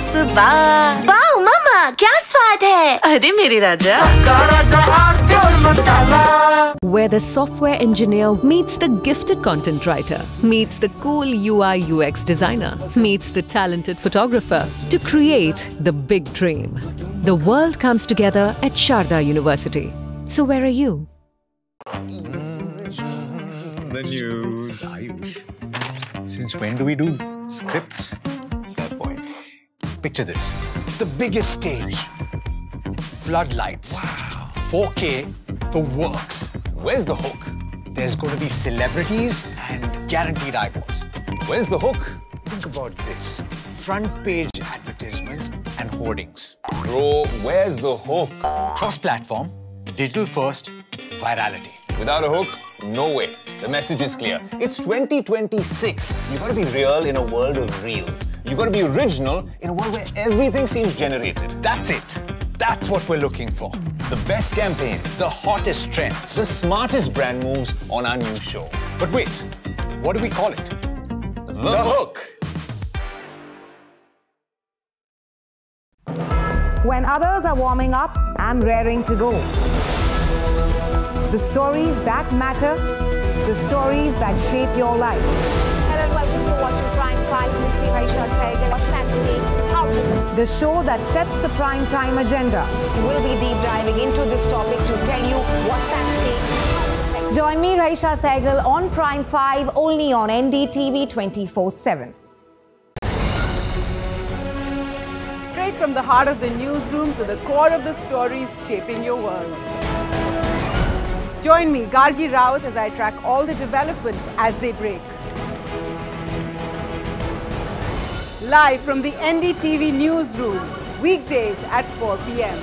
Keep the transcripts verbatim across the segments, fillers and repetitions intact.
सुबह। वाओ मम्मा, क्या स्वाद है? अरे मेरी राजा। Where the software engineer meets the gifted content writer, meets the cool U I U X designer, meets the talented photographer to create the big dream. The world comes together at Sharda University. So where are you? The news, Ayush. Since when do we do scripts? Fair point. Picture this. The biggest stage. Floodlights. Wow. four K, the works. Where's the hook? There's going to be celebrities and guaranteed eyeballs. Where's the hook? Think about this. Front page advertisements and hoardings. Bro, where's the hook? Cross-platform, digital first, virality. Without a hook, no way. The message is clear. It's twenty twenty-six. You gotta be real in a world of reels. You gotta be original in a world where everything seems generated. That's it. That's what we're looking for. The best campaigns. The hottest trends. The smartest brand moves on our new show. But wait, what do we call it? The, the Hook. When others are warming up, I'm raring to go. The stories that matter, the stories that shape your life. Hello and welcome to watching Prime five with me, Raisha Sehgal. What's Saturday? How to... The show that sets the prime time agenda. We'll be deep diving into this topic to tell you what's at stake. Join me, Raisha Sehgal, on Prime five, only on N D T V twenty-four seven. Straight from the heart of the newsroom to the core of the stories shaping your world. Join me, Gargi Raut, as I track all the developments as they break. Live from the N D T V newsroom, weekdays at four P M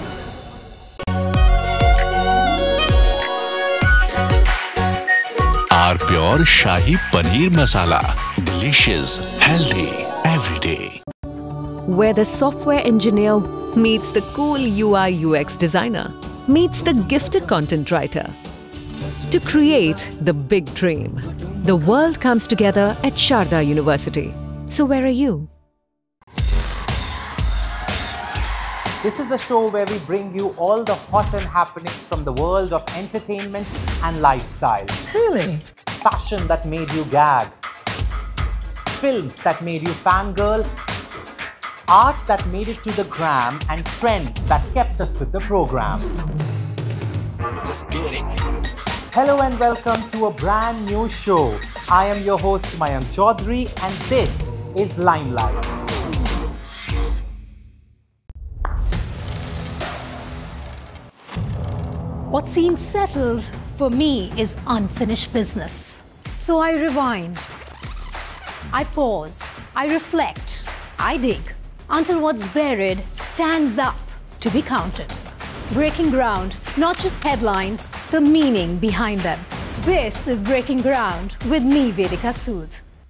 R Pure Shahi Paneer Masala. Delicious, healthy, every day. Where the software engineer meets the cool U I U X designer, meets the gifted content writer to create the big dream. The world comes together at Sharda University. So where are you? This is the show where we bring you all the hot and happenings from the world of entertainment and lifestyle. Really? Fashion that made you gag. Films that made you fangirl. Art that made it to the gram, and trends that kept us with the program. Hello and welcome to a brand new show. I am your host Mayank Chaudhary and this is Limelight. What seems settled for me is unfinished business. So I rewind, I pause, I reflect, I dig, until what's buried stands up to be counted. Breaking ground, not just headlines, the meaning behind them. This is Breaking Ground with me, Vedika Sood.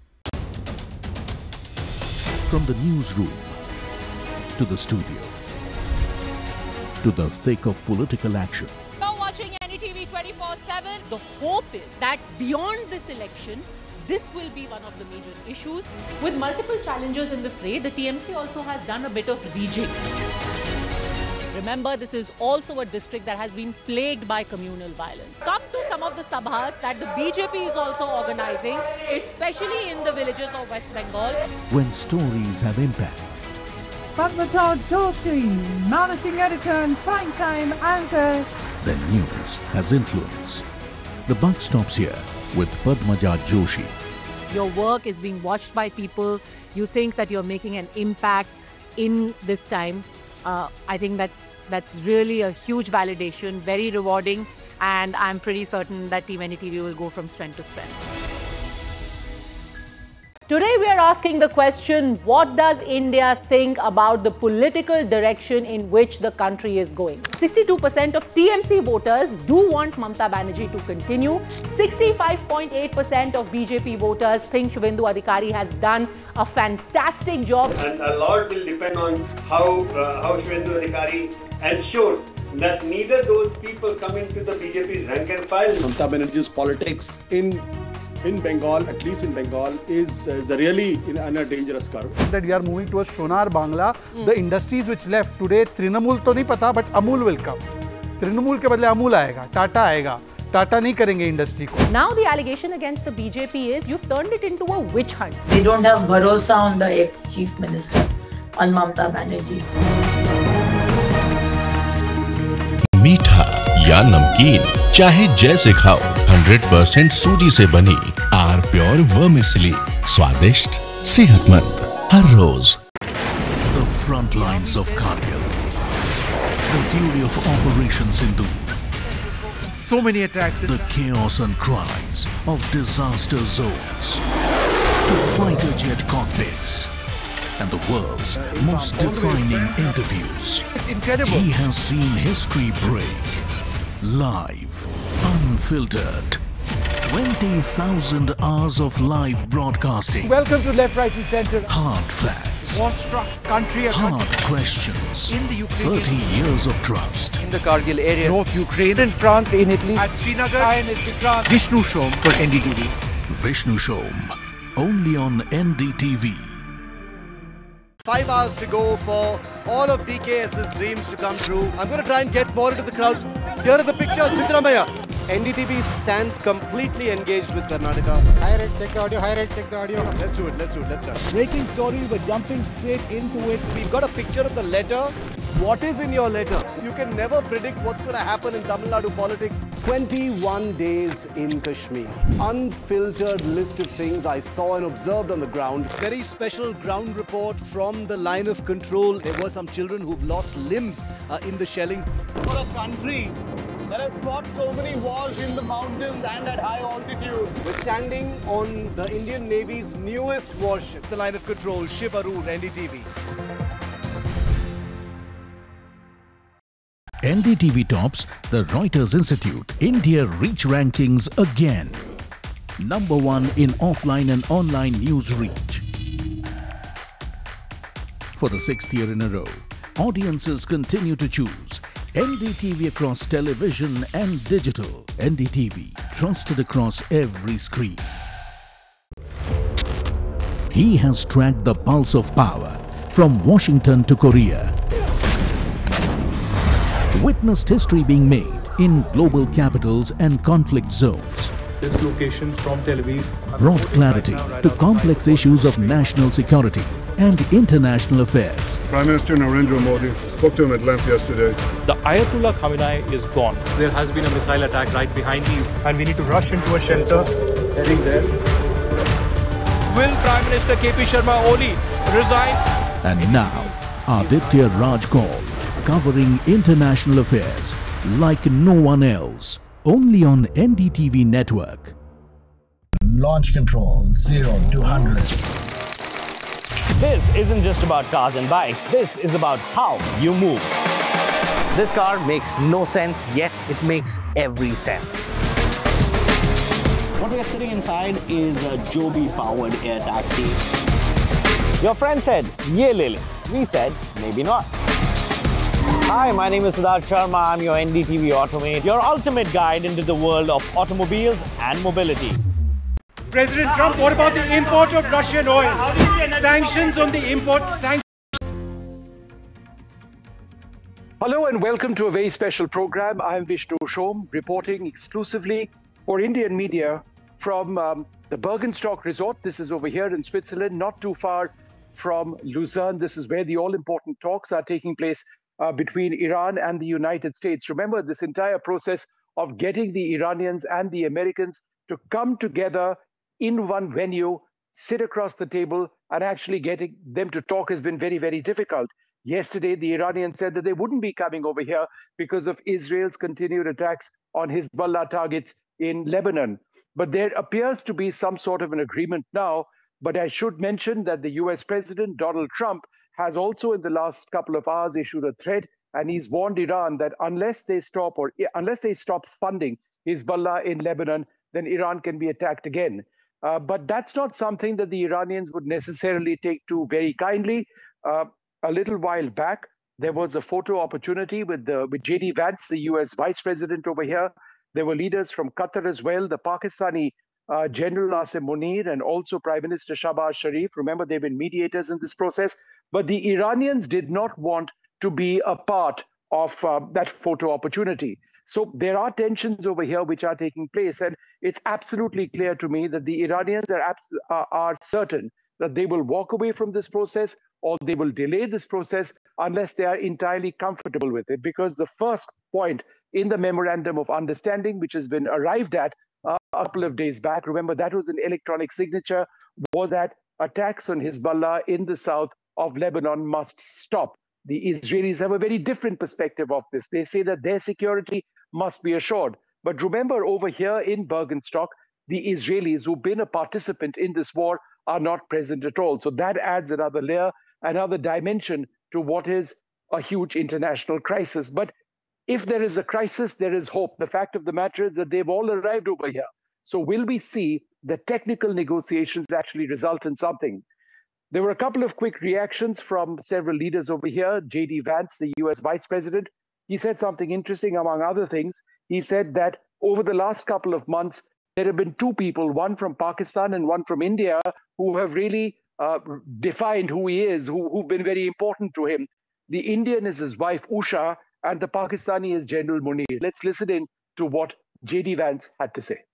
From the newsroom to the studio to the thick of political action. Now watching N D T V twenty-four seven, the hope is that beyond this election, this will be one of the major issues. With multiple challengers in the fray, the T M C also has done a bit of rejig. Remember, this is also a district that has been plagued by communal violence. Come to some of the sabhas that the B J P is also organizing, especially in the villages of West Bengal. When stories have impact. Padmaja Joshi, managing editor and primetime anchor. Then news has influence. The buck stops here with Padmaja Joshi. Your work is being watched by people. You think that you're making an impact in this time. Uh, I think that's that's really a huge validation, very rewarding, and I'm pretty certain that Team N D T V will go from strength to strength. Today we are asking the question, what does India think about the political direction in which the country is going? sixty-two percent of T M C voters do want Mamata Banerjee to continue. sixty-five point eight percent of B J P voters think Shubhendu Adhikari has done a fantastic job. And a lot will depend on how, uh, how Shubhendu Adhikari ensures that neither those people come into the B J P's rank and file. Mamata Banerjee's politics in in Bengal, at least in Bengal, is, is really in, in a dangerous curve. That we are moving towards Sonar Bangla. Mm. The industries which left today, Trinamool to nahi pata, but Amul will come. Trinamool ke badle Amul aayega, Tata aayega. Tata nahi karenge industry ko. Now the allegation against the B J P is you've turned it into a witch hunt. They don't have bharosa on the ex-chief minister, on Mamta Banerjee. मीठा या नमकीन चाहे जैसे खाओ, hundred percent सूजी से बनी are pure vermicelli, स्वादिष्ट सेहतमंद हर रोज. The front lines of Kargil, the fury of Operation Sindhu, so many attacks, the chaos and cries of disaster zones, to fighter jet cockpits, and the world's most defining interviews. It's incredible. He has seen history break. Live, unfiltered. twenty thousand hours of live broadcasting. Welcome to Left, Right and Centre. Hard facts. War-struck country. Hard questions. In the Ukraine. thirty years of trust. In the Kargil area. North Ukraine. In France. In Italy. At Srinagar. Ryan is France. Vishnu Shom for N D T V. Vishnu Shom. Only on N D T V. Five hours to go for all of DKS's dreams to come true. I'm going to try and get more into the crowds. Here are the pictures, Siddaramaiah. N D T V stands completely engaged with Karnataka. Higher rate, check the audio, higher rate, check the audio. Let's do it, let's do it, let's start. Breaking story, we're jumping straight into it. We've got a picture of the letter. What is in your letter? You can never predict what's going to happen in Tamil Nadu politics. twenty-one days in Kashmir. Unfiltered list of things I saw and observed on the ground. Very special ground report from the line of control. There were some children who've lost limbs uh, in the shelling. For a country that has fought so many wars in the mountains and at high altitude. We're standing on the Indian Navy's newest warship. The line of control, Shiv Arur, N D T V. N D T V tops the Reuters Institute India Reach Rankings again. Number one in offline and online news reach. For the sixth year in a row, audiences continue to choose N D T V across television and digital. N D T V, trusted across every screen. He has tracked the pulse of power from Washington to Korea. Witnessed history being made in global capitals and conflict zones. This location from Tel Aviv Brought clarity to complex issues of national security and international affairs. Prime Minister Narendra Modi spoke to him at length yesterday. The Ayatollah Khamenei is gone. There has been a missile attack right behind me and we need to rush into a shelter heading there. Will Prime Minister K P Sharma Oli resign? And now, Aditya Raj Kaul, covering international affairs like no one else, only on N D T V network. Launch control, zero to one hundred. This isn't just about cars and bikes, this is about how you move. This car makes no sense, yet it makes every sense. What we are sitting inside is a Joby-powered air taxi. Your friend said, ye le le. We said, maybe not. Hi, my name is Siddharth Sharma. I'm your N D T V Automate, your ultimate guide into the world of automobiles and mobility. President Trump, what about the import of Russian oil? Sanctions on the import. Sanctions. Hello and welcome to a very special program. I'm Vishnu Shom, reporting exclusively for Indian media from um, the Bergenstock Resort. This is over here in Switzerland, not too far from Lucerne. This is where the all-important talks are taking place uh, between Iran and the United States. Remember, this entire process of getting the Iranians and the Americans to come together in one venue, sit across the table, and actually getting them to talk has been very, very difficult. Yesterday, the Iranians said that they wouldn't be coming over here because of Israel's continued attacks on Hezbollah targets in Lebanon. But there appears to be some sort of an agreement now. But I should mention that the U S President, Donald Trump, has also in the last couple of hours issued a threat, and he's warned Iran that unless they stop or unless they stop funding Hezbollah in Lebanon, then Iran can be attacked again. Uh, but that's not something that the Iranians would necessarily take to very kindly. Uh, a little while back, there was a photo opportunity with, the, with J D Vance, the U S Vice President over here. There were leaders from Qatar as well. The Pakistani uh, General Asim Munir and also Prime Minister Shahbaz Sharif. Remember, they've been mediators in this process. But the Iranians did not want to be a part of uh, that photo opportunity. So there are tensions over here which are taking place. And it's absolutely clear to me that the Iranians are, abs- uh, are certain that they will walk away from this process or they will delay this process unless they are entirely comfortable with it. Because the first point in the memorandum of understanding, which has been arrived at uh, a couple of days back, remember that was an electronic signature, was that attacks on Hezbollah in the south of Lebanon must stop. The Israelis have a very different perspective of this. They say that their security must be assured. But remember, over here in Bergenstock, the Israelis who've been a participant in this war are not present at all. So that adds another layer, another dimension to what is a huge international crisis. But if there is a crisis, there is hope. The fact of the matter is that they've all arrived over here. So will we see the technical negotiations actually result in something? There were a couple of quick reactions from several leaders over here. J D Vance, the U S Vice President, he said something interesting, among other things. He said that over the last couple of months, there have been two people, one from Pakistan and one from India, who have really uh, defined who he is, who, who've been very important to him. The Indian is his wife, Usha, and the Pakistani is General Munir. Let's listen in to what J D Vance had to say.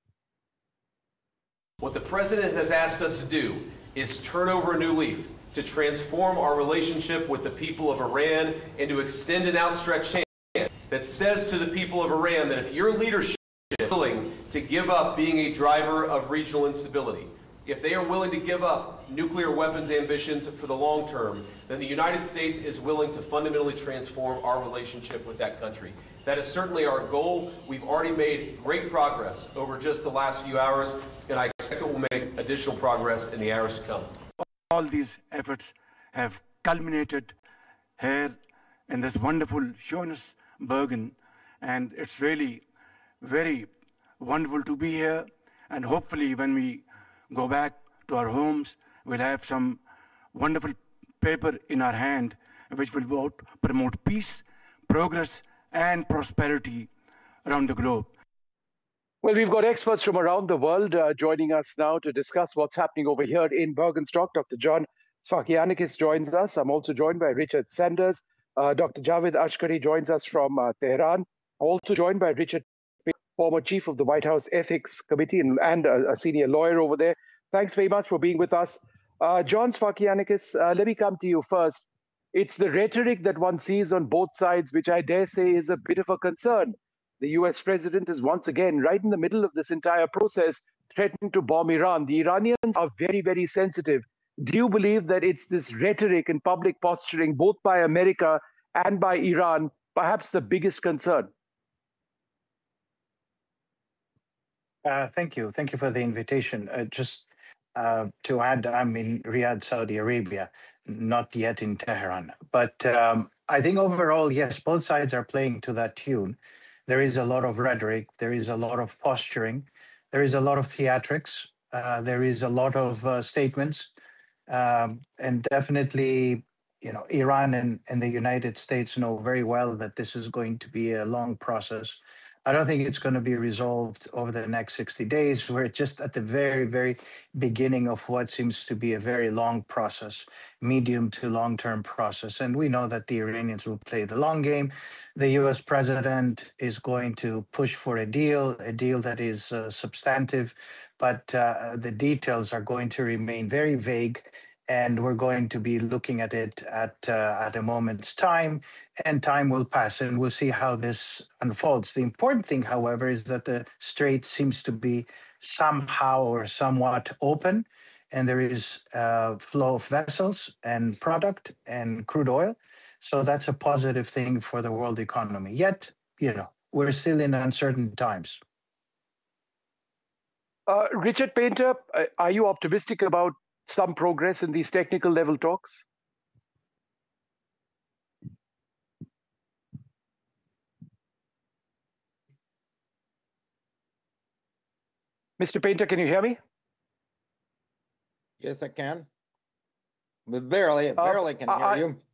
What the president has asked us to do is turn over a new leaf, to transform our relationship with the people of Iran and to extend an outstretched hand that says to the people of Iran that if your leadership is willing to give up being a driver of regional instability, if they are willing to give up nuclear weapons ambitions for the long term, then the United States is willing to fundamentally transform our relationship with that country. That is certainly our goal. We've already made great progress over just the last few hours, and I expect that we'll make additional progress in the hours to come. All these efforts have culminated here in this wonderful Schönes-Bergen, and it's really very wonderful to be here. And hopefully when we go back to our homes, we'll have some wonderful paper in our hand which will both promote peace, progress, and prosperity around the globe. Well, we've got experts from around the world uh, joining us now to discuss what's happening over here in Bergenstock. Doctor John Sfakianakis joins us. I'm also joined by Richard Sanders. Uh, Doctor Javed Ashkari joins us from uh, Tehran. Also joined by Richard, former chief of the White House Ethics Committee and, and a, a senior lawyer over there. Thanks very much for being with us. Uh, John Sfakianakis, uh, let me come to you first. It's the rhetoric that one sees on both sides, which I dare say is a bit of a concern. The U S president is once again, right in the middle of this entire process, threatening to bomb Iran. The Iranians are very, very sensitive. Do you believe that it's this rhetoric and public posturing, both by America and by Iran, perhaps the biggest concern? Uh, thank you. Thank you for the invitation. Uh, just uh, to add, I'm in Riyadh, Saudi Arabia, not yet in Tehran. But um, I think overall, yes, both sides are playing to that tune. There is a lot of rhetoric. There is a lot of posturing. There is a lot of theatrics. Uh, there is a lot of uh, statements. Um, and definitely, you know, Iran and, and the United States know very well that this is going to be a long process. I don't think it's going to be resolved over the next sixty days. We're just at the very, very beginning of what seems to be a very long process, medium to long-term process. And we know that the Iranians will play the long game. The U S president is going to push for a deal, a deal that is uh, substantive, but uh, the details are going to remain very vague. And we're going to be looking at it at uh, at a moment's time, and time will pass, and we'll see how this unfolds. The important thing, however, is that the strait seems to be somehow or somewhat open, and there is a flow of vessels and product and crude oil. So that's a positive thing for the world economy. Yet, you know, we're still in uncertain times. Uh, Richard Painter, are you optimistic about some progress in these technical level talks? Mister Painter, can you hear me? Yes, I can. But barely, barely can uh, hear I, you.